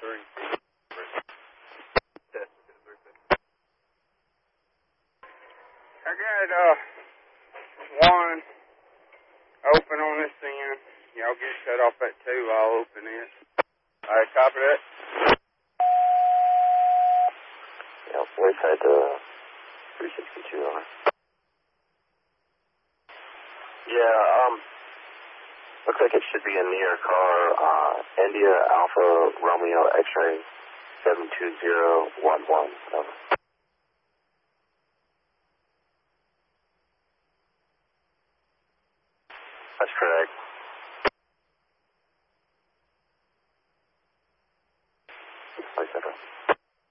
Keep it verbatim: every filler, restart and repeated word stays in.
three. I got uh one open on this end. Y'all get shut off at two. I'll open it. All right, copy that. Yeah, voice had uh, three sixty-two on it. Yeah, um, looks like it should be a near car, uh, India Alpha Romeo X-ray seven two zero one one. Over. That's correct.